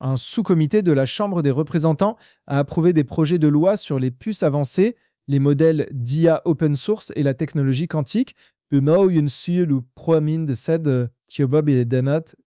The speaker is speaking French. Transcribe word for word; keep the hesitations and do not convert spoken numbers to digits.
un sous-comité de la Chambre des représentants a approuvé des projets de loi sur les puces avancées, les modèles d'I A open source et la technologie quantique. Bemaujen sur le promiende said Kiobob et Denat